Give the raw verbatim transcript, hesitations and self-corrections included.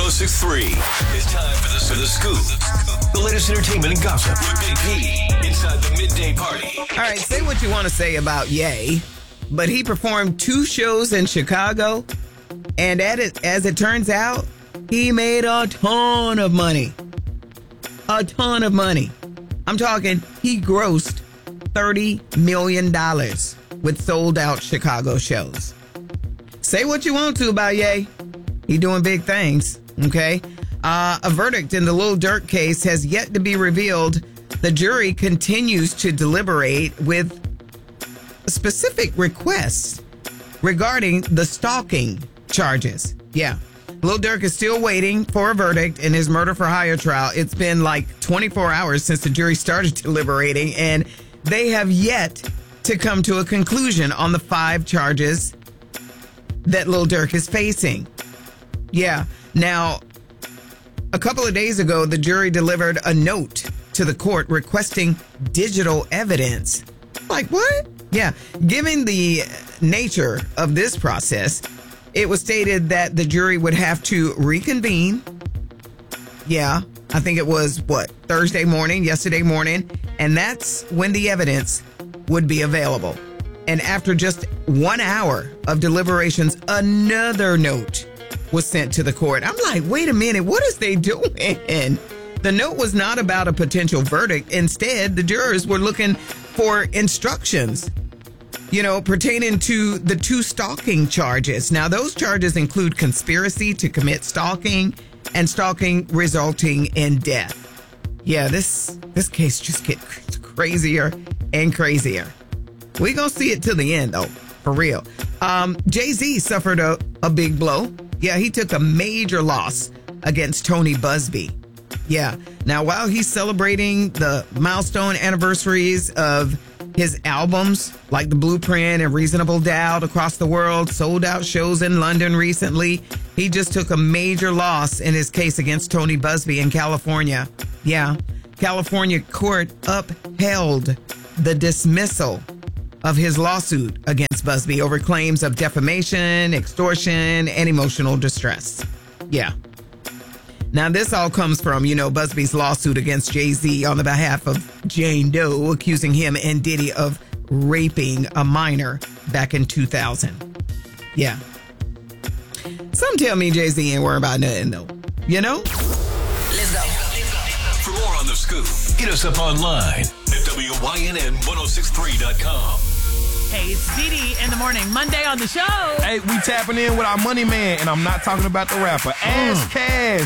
oh six point three. It's time for the, for the Scoop. The latest entertainment and gossip with Big P inside the Midday Party. All right, say what you want to say about Ye, but he performed two shows in Chicago, and at it, as it turns out, he made a ton of money. A ton of money. I'm talking, he grossed thirty million dollars with sold-out Chicago shows. Say what you want to about Ye. He doing big things, okay? Uh, a verdict in the Lil Durk case has yet to be revealed. The jury continues to deliberate with specific requests regarding the stalking charges. Yeah. Lil Durk is still waiting for a verdict in his murder for hire trial. It's been like twenty-four hours since the jury started deliberating, and they have yet to come to a conclusion on the five charges that Lil Durk is facing. Yeah. Now, a couple of days ago, the jury delivered a note to the court requesting digital evidence. Like, what? Yeah. Given the nature of this process, it was stated that the jury would have to reconvene. Yeah. I think it was, what, Thursday morning, yesterday morning. And that's when the evidence would be available. And after just one hour of deliberations, another note was sent to the court. I'm like, wait a minute, what is they doing? The note was not about a potential verdict. Instead, the jurors were looking for instructions, you know, pertaining to the two stalking charges. Now, those charges include conspiracy to commit stalking and stalking resulting in death. Yeah, this this case just gets crazier and crazier. We gonna see it till the end, though, for real. Um, Jay-Z suffered a, a big blow. Yeah, he took a major loss against Tony Busby. Yeah. Now, while he's celebrating the milestone anniversaries of his albums, like The Blueprint and Reasonable Doubt across the world, sold out shows in London recently, he just took a major loss in his case against Tony Busby in California. Yeah. California court upheld the dismissal of his lawsuit against Busby over claims of defamation, extortion, and emotional distress. Yeah. Now, this all comes from, you know, Busby's lawsuit against Jay-Z on the behalf of Jane Doe, accusing him and Diddy of raping a minor back in two thousand. Yeah. Some tell me Jay-Z ain't worried about nothing, though. You know? Let's go. For more on The Scoop, hit us up online at W Y N N ten sixty-three dot com. Hey, it's Didi in the morning. Monday on the show. Hey, we tapping in with our money man, and I'm not talking about the rapper. Ask Cash.